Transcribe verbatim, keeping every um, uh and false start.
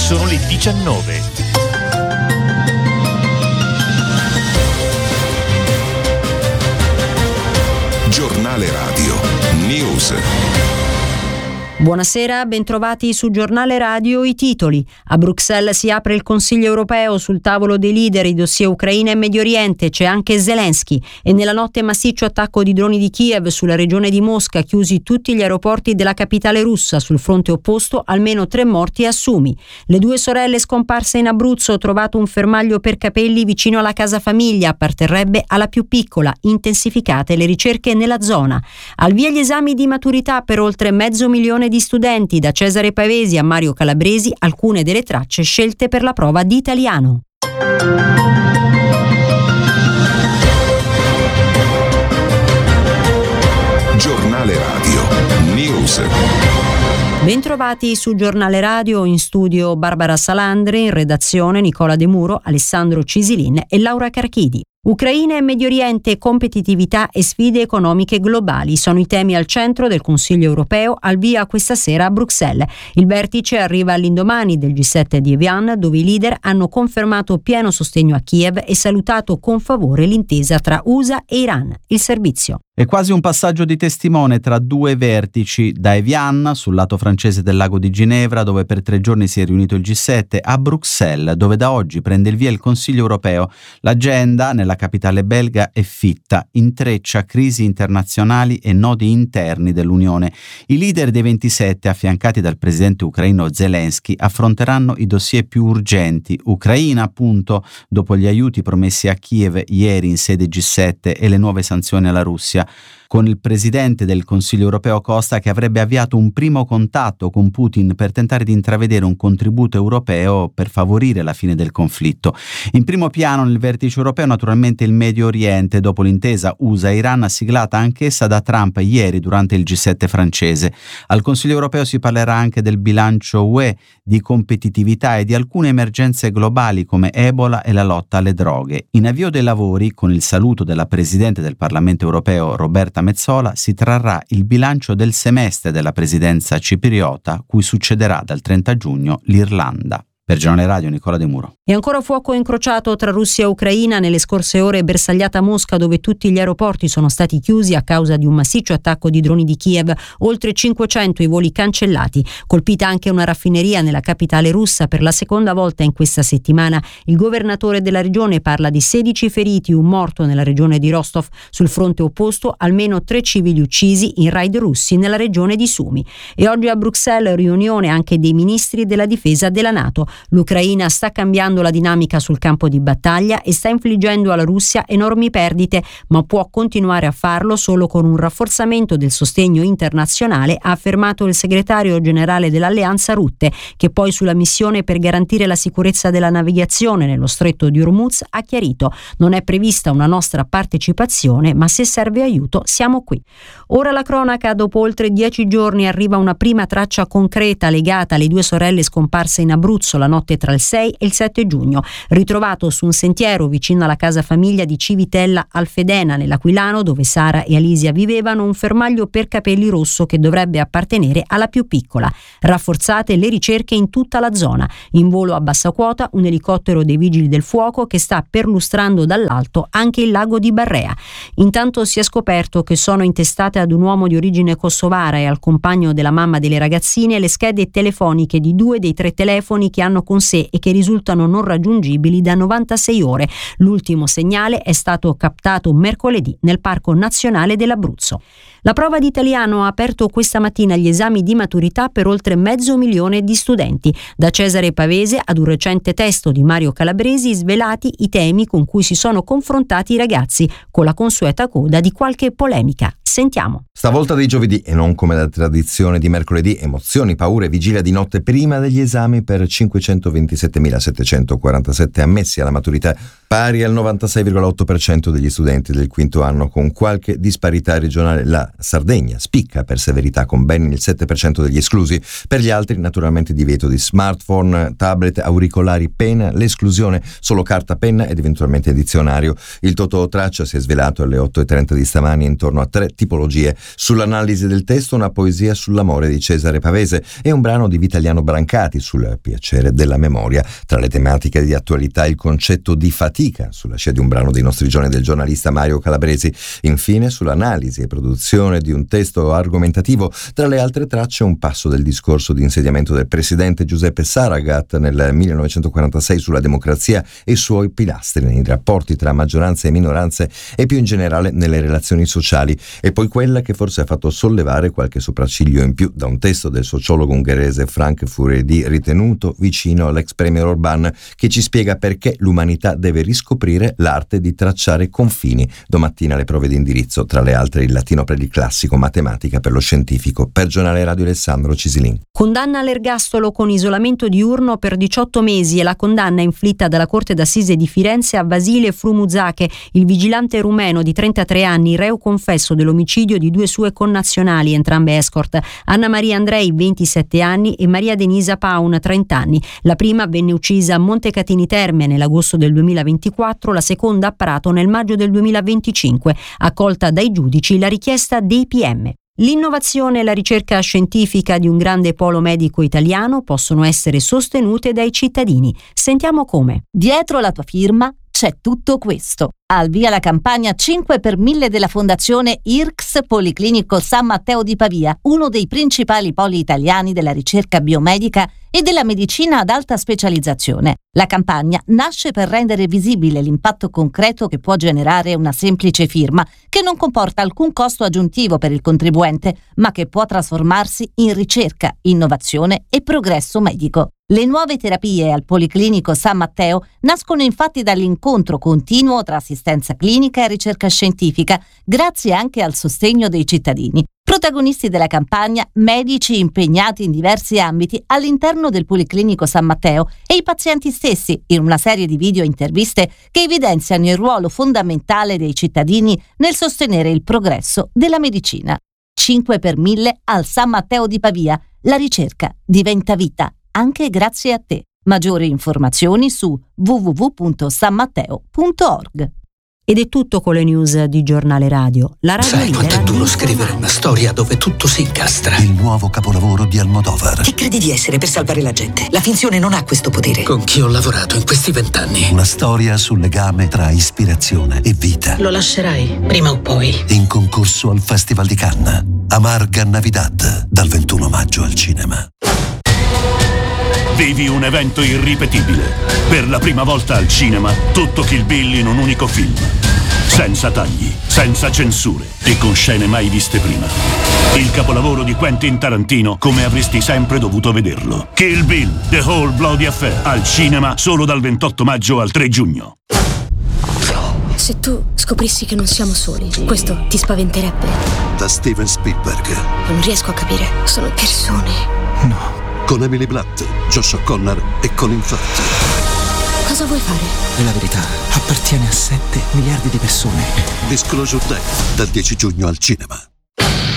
Sono le diciannove. Giornale Radio News. Buonasera, bentrovati su Giornale Radio. I titoli. A Bruxelles si apre il Consiglio europeo, sul tavolo dei leader i dossier Ucraina e Medio Oriente, c'è anche Zelensky. E nella notte massiccio attacco di droni di Kiev sulla regione di Mosca, chiusi tutti gli aeroporti della capitale russa. Sul fronte opposto almeno tre morti a Sumi. Le due sorelle scomparse in Abruzzo, trovato un fermaglio per capelli vicino alla casa famiglia, apparterrebbe alla più piccola, intensificate le ricerche nella zona. Al via gli esami di maturità per oltre mezzo milione di studenti, da Cesare Pavesi a Mario Calabresi, alcune delle tracce scelte per la prova di italiano. Giornale Radio News. Bentrovati su Giornale Radio, in studio Barbara Salandri, in redazione Nicola De Muro, Alessandro Cisilin e Laura Carchidi. Ucraina e Medio Oriente, competitività e sfide economiche globali sono i temi al centro del Consiglio europeo, al via questa sera a Bruxelles. Il vertice arriva all'indomani del G sette di Evian, dove i leader hanno confermato pieno sostegno a Kiev e salutato con favore l'intesa tra U S A e Iran. Il servizio. È quasi un passaggio di testimone tra due vertici, da Evian, sul lato francese del lago di Ginevra, dove per tre giorni si è riunito il G sette, a Bruxelles, dove da oggi prende il via il Consiglio europeo. L'agenda, nella capitale belga, è fitta, intreccia crisi internazionali e nodi interni dell'Unione. I leader dei ventisette, affiancati dal presidente ucraino Zelensky, affronteranno i dossier più urgenti. Ucraina, appunto, dopo gli aiuti promessi a Kiev ieri in sede G sette e le nuove sanzioni alla Russia, con il presidente del Consiglio europeo Costa che avrebbe avviato un primo contatto con Putin per tentare di intravedere un contributo europeo per favorire la fine del conflitto. In primo piano nel vertice europeo naturalmente il Medio Oriente, dopo l'intesa U S A-Iran siglata anch'essa da Trump ieri durante il G sette francese. Al Consiglio europeo si parlerà anche del bilancio U E, di competitività e di alcune emergenze globali come Ebola e la lotta alle droghe. In avvio dei lavori, con il saluto della Presidente del Parlamento europeo Roberta Metsola, si trarrà il bilancio del semestre della presidenza cipriota, cui succederà dal trenta giugno l'Irlanda. Per Giornale Radio Nicola De Muro. E ancora fuoco incrociato tra Russia e Ucraina. Nelle scorse ore bersagliata a Mosca, dove tutti gli aeroporti sono stati chiusi a causa di un massiccio attacco di droni di Kiev, oltre cinquecento i voli cancellati. Colpita anche una raffineria nella capitale russa per la seconda volta in questa settimana. Il governatore della regione parla di sedici feriti, un morto nella regione di Rostov. Sul fronte opposto almeno tre civili uccisi in raid russi nella regione di Sumi. E oggi a Bruxelles riunione anche dei ministri della difesa della NATO. L'Ucraina sta cambiando la dinamica sul campo di battaglia e sta infliggendo alla Russia enormi perdite, ma può continuare a farlo solo con un rafforzamento del sostegno internazionale, ha affermato il segretario generale dell'Alleanza Rutte, che poi sulla missione per garantire la sicurezza della navigazione nello stretto di Hormuz ha chiarito: non è prevista una nostra partecipazione, ma se serve aiuto siamo qui. Ora la cronaca. Dopo oltre dieci giorni arriva una prima traccia concreta legata alle due sorelle scomparse in Abruzzo la notte tra il sei e il sette giugno. Ritrovato su un sentiero vicino alla casa famiglia di Civitella Alfedena nell'Aquilano, dove Sara e Alisia vivevano, un fermaglio per capelli rosso che dovrebbe appartenere alla più piccola. Rafforzate le ricerche in tutta la zona. In volo a bassa quota un elicottero dei Vigili del Fuoco che sta perlustrando dall'alto anche il lago di Barrea. Intanto si è scoperto che sono intestate ad un uomo di origine kosovara e al compagno della mamma delle ragazzine le schede telefoniche di due dei tre telefoni che hanno con sé e che risultano non raggiungibili da novantasei ore. L'ultimo segnale è stato captato mercoledì nel Parco Nazionale dell'Abruzzo. La prova di italiano ha aperto questa mattina gli esami di maturità per oltre mezzo milione di studenti. Da Cesare Pavese ad un recente testo di Mario Calabresi, svelati i temi con cui si sono confrontati i ragazzi, con la consueta coda di qualche polemica. Sentiamo. Stavolta dei giovedì e non come la tradizione di mercoledì, emozioni, paure e vigilia di notte prima degli esami per cinquecentoventisettemilasettecentoquarantasette ammessi alla maturità, pari al novantasei virgola otto per cento degli studenti del quinto anno, con qualche disparità regionale. La Sardegna spicca per severità con ben il sette per cento degli esclusi. Per gli altri naturalmente divieto di smartphone, tablet, auricolari, penna, l'esclusione solo carta, penna ed eventualmente dizionario. Il totò traccia si è svelato alle otto e trenta di stamani intorno a tre tipologie. Sull'analisi del testo una poesia sull'amore di Cesare Pavese e un brano di Vitaliano Brancati sul piacere genere della memoria. Tra le tematiche di attualità il concetto di fatica, sulla scia di un brano dei nostri giorni del giornalista Mario Calabresi. Infine, sull'analisi e produzione di un testo argomentativo, tra le altre tracce un passo del discorso di insediamento del presidente Giuseppe Saragat nel millenovecentoquarantasei sulla democrazia e i suoi pilastri nei rapporti tra maggioranze e minoranze e più in generale nelle relazioni sociali, e poi quella che forse ha fatto sollevare qualche sopracciglio in più da un testo del sociologo ungherese Frank Furedi, ritenuto vicino all'ex premier Orbán, che ci spiega perché l'umanità deve riscoprire l'arte di tracciare confini. Domattina le prove di indirizzo, tra le altre il latino per il classico, matematica per lo scientifico. Per Giornale Radio Alessandro Cisilin. Condanna all'ergastolo con isolamento diurno per diciotto mesi è la condanna inflitta dalla Corte d'Assise di Firenze a Vasile Frumuzake, il vigilante rumeno di trentatré anni, reo confesso dell'omicidio di due sue connazionali, entrambe escort, Anna Maria Andrei, ventisette anni, e Maria Denisa Paun, trenta anni. La prima venne uccisa a Montecatini Terme nell'agosto del duemilaventiquattro, la seconda a Prato nel maggio del duemilaventicinque. Accolta dai giudici la richiesta dei P M. L'innovazione e la ricerca scientifica di un grande polo medico italiano possono essere sostenute dai cittadini. Sentiamo come. Dietro la tua firma c'è tutto questo. Al via la campagna cinque per mille della Fondazione I R C S Policlinico San Matteo di Pavia, uno dei principali poli italiani della ricerca biomedica e della medicina ad alta specializzazione. La campagna nasce per rendere visibile l'impatto concreto che può generare una semplice firma, che non comporta alcun costo aggiuntivo per il contribuente, ma che può trasformarsi in ricerca, innovazione e progresso medico. Le nuove terapie al Policlinico San Matteo nascono infatti dall'incontro continuo tra assistenza clinica e ricerca scientifica, grazie anche al sostegno dei cittadini. Protagonisti della campagna, medici impegnati in diversi ambiti all'interno del Policlinico San Matteo e i pazienti stessi, in una serie di video interviste che evidenziano il ruolo fondamentale dei cittadini nel sostenere il progresso della medicina. cinque per mille al San Matteo di Pavia. La ricerca diventa vita, anche grazie a te. Maggiori informazioni su w w w punto san matteo punto org. Ed è tutto con le news di Giornale Radio. La radio Sai quanto è duro scrivere una storia dove tutto si incastra? Il nuovo capolavoro di Almodovar. Chi credi di essere per salvare la gente? La finzione non ha questo potere. Con chi ho lavorato in questi vent'anni? Una storia sul legame tra ispirazione e vita. Lo lascerai, prima o poi. In concorso al Festival di Cannes. Amarga Navidad, dal ventuno maggio al cinema. Vivi un evento irripetibile. Per la prima volta al cinema, tutto Kill Bill in un unico film. Senza tagli, senza censure e con scene mai viste prima. Il capolavoro di Quentin Tarantino come avresti sempre dovuto vederlo. Kill Bill, The Whole Bloody Affair, al cinema solo dal ventotto maggio al tre giugno. Se tu scoprissi che non siamo soli, questo ti spaventerebbe? Da Steven Spielberg. Non riesco a capire, sono persone. No. Con Emily Blunt, Josh O'Connor e Colin Firth. Cosa vuoi fare? E la verità appartiene a sette miliardi di persone. Disclosure Day, dal dieci giugno al cinema.